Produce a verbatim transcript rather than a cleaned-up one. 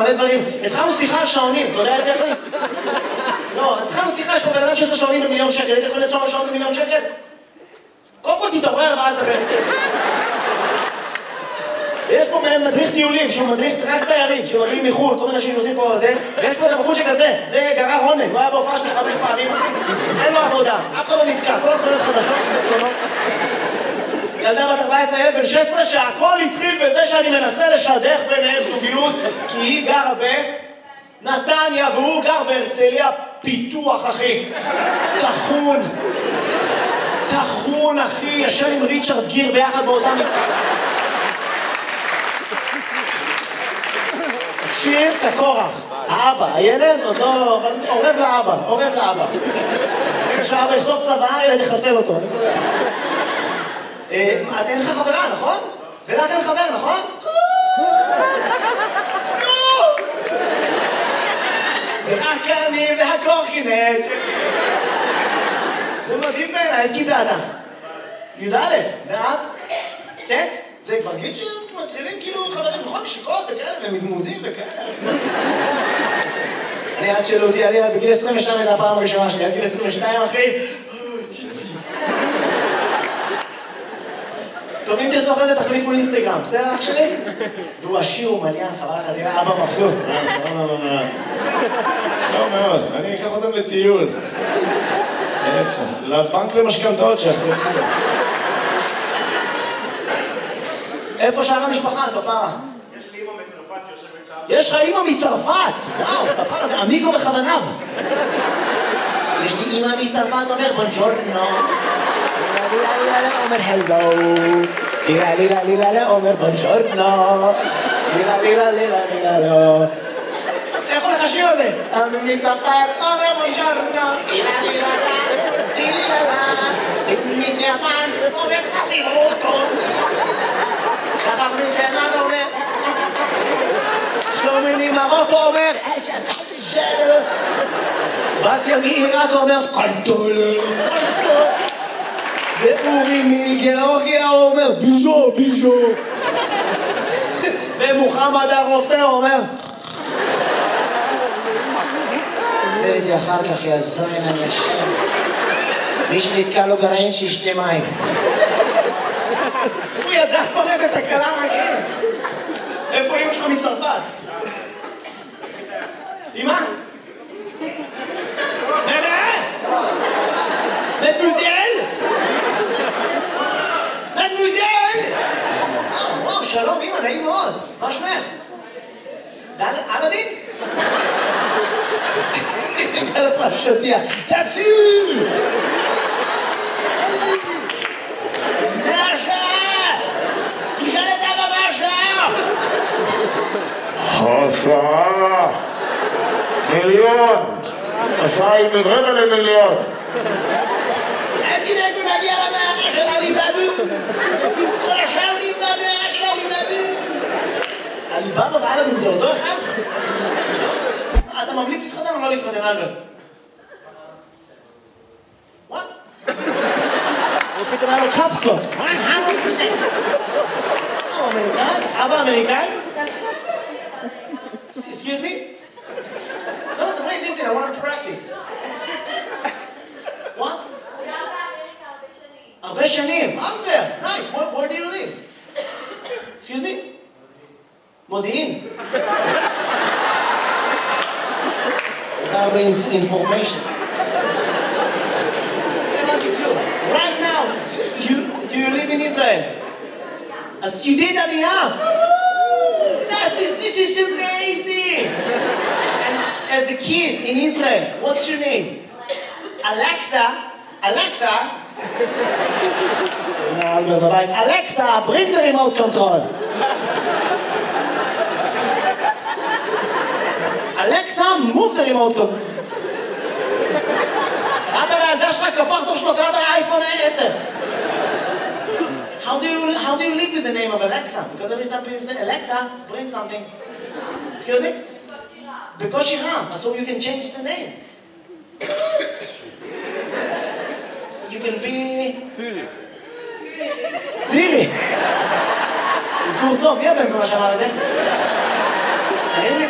מלא דברים. התחלנו שיחה על שעונים, אתה יודע את זה אחי? לא, אז התחלנו שיחה, יש פה בן אדם שיש לו שעונים במיליון שקל, היית קונה שעון במיליון שקל? קודם כל תתעורר ואז דבר. יש פה מדריך טיולים, שהוא מדריך רק תיירים, שמגיעים מחו"ל, כל מיני אנשים נוסעים פה וזה, ויש פה את הבחור שכזה, זה גרר רונן, הוא היה בהופעה שלי חמש פעמים, אין לו עבודה, אף אחד לא נתקע, כל התחולות חדשות, תצלונות. ילדה בת ארבע עשרה, ילד בן שש עשרה, שהכל התחיל בזה שאני מנסה לשדך ביניהם זוגיות, כי היא גרה בנתניה והוא גר בהרצליה פיתוח, אחי. תחון. תחון, אחי, ישן עם ריצ'רד גיר ביחד באותם... שיר כקורח, האבא, הילד עוד לא... אבל עורב לאבא, עורב לאבא. רגע שהאבא יכתוב צבא, ילד יחסל אותו. את אין לך חברה, נכון? ולך אין חבר, נכון? זה רק אני והקורקינט. זה מדהים בעיניי, איזה כיתה אתה? י"א, ואת? ט'? זה כבר גיל שמתחילים כאילו חברים, נכון? שיקות וכאלה, ומזמוזים וכאלה. אני עד שאלו אותי, אני בגיל עשרים ושתיים הייתה הפעם הראשונה שלי, עד גיל עשרים ושתיים אחי. טוב, אם תרצו אחרי זה תחליפו אינסטגרם, בסדר אח שלי? והוא עשיר, הוא מליין, חבל לך, תראה, אבא מבסוט. לא מאוד, אני אקח אותם לטיול. איפה? לבנק למשכנתאות שאחרי. איפה שאר המשפחה, כפרה? יש לי אמא מצרפת שיושבת שם. יש לך אמא מצרפת! וואו, כפרה זה עמיקו בכווניו. יש לי אמא מצרפת, אומר בונג'ורנו. אומר הלו. לילה לילה לילה אומר בונג'ורנו. לילה לילה לילה לילה לא. איך הולך השיר הזה? אמא מצרפת, אומר בונג'ורנו. לילה לילה לילה לילה. סימי סיאפן, אומר צסימוטו. שחר מתימן אומר, שלומי ממרוקו אומר, שלו. בת ימי רק אומר, קנטולה, קנטולה. ואורי מגיאורגיה אומר, ביז'ו, ביז'ו. ומוחמד הרופא אומר, דבר איתי אחר כך, יא זין אני אשם. מי שנתקע לו גרעין שישתה מים. הוא ידע פורט את הקלה מהכיר. איפה אמא שלך מצרפת? אמא? נראה? מדוזיאל? מדוזיאל? וואו, שלום אמא, נעים מאוד. מה שמך? אלאדין? על הפרשתיה. תציל! השעה מיליון, השעה היא מרבע למיליון. אל תדאגו נגיע למערה של עליבאבו. שים כל השעונים במערה של עליבאבו. עליבאבו ואלאדין זה אותו אחד? אתה ממליץ להתחתן או לא להתחתן אלברט? What? הוא פתאום היה לו קפסלוס. הוא אמריקאי? אבא אמריקאי? Excuse me? No, no, wait, listen, I want to practice. What? הרבה שנים. הרבה. Nice. Where, where do you live? Excuse me? מודיעין. הרבה information. Right now, you, do you live in Israel? As you did Aliyah. This is, this is amazing! And as a kid in Israel, what's your name? Alexa. Alexa? Alexa, bring the remote control. Alexa, move the remote control. קראת לילדה שלך כפרצוף שלו, קראת לאייפון עשר. How do you how do you live with the name of Alexa? Because every time people say Alexa, bring something. Excuse me? Because Ram, so you can change the name. You can be Siri. Siri. טוב, מי הבן זונה שאמר את זה?